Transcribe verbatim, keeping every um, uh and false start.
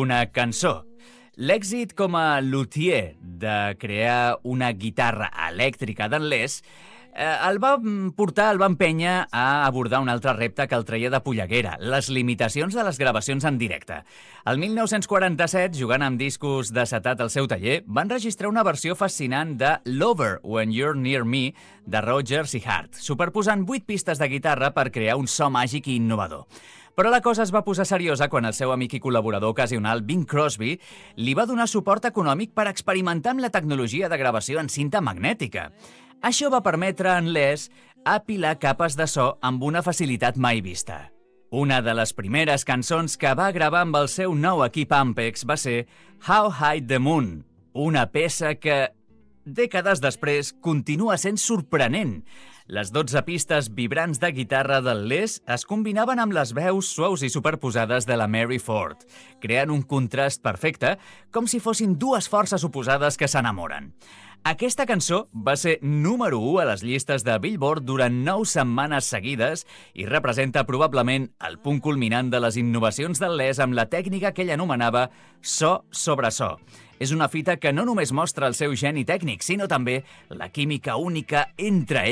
una cançó. L'èxit com a luthier de crear una guitarra elèctrica d'en Les eh, el va portar, el va empènyer a abordar un altre repte que el treia de polleguera, les limitacions de les gravacions en directe. El mil nou-cents quaranta-set, jugant amb discos d'acetat al seu taller, van registrar una versió fascinant de Lover, When You're Near Me, de Rodgers i Hart, superposant vuit pistes de guitarra per crear un so màgic i innovador. Però la cosa es va posar seriosa quan el seu amic i col·laborador ocasional, Bing Crosby, li va donar suport econòmic per experimentar amb la tecnologia de gravació en cinta magnètica. Això va permetre a en Les apilar capes de so amb una facilitat mai vista. Una de les primeres cançons que va gravar amb el seu nou equip Ampex va ser How High the Moon, una peça que, dècades després, continua sent sorprenent. Les dotze pistes vibrants de guitarra del Les es combinaven amb les veus suaus i superposades de la Mary Ford, creant un contrast perfecte, com si fossin dues forces oposades que s'enamoren. Aquesta cançó va ser número u a les llistes de Billboard durant nou setmanes seguides i representa probablement el punt culminant de les innovacions del Les amb la tècnica que ell anomenava so sobre so. És una fita que no només mostra el seu geni tècnic, sinó també la química única entre ells.